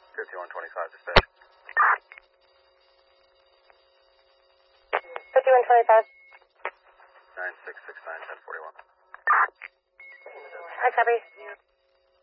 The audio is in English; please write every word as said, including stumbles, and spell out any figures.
fifty-one twenty-five, dispatch. fifty-one twenty-five. nine six six nine ten forty-one. Hi, copy.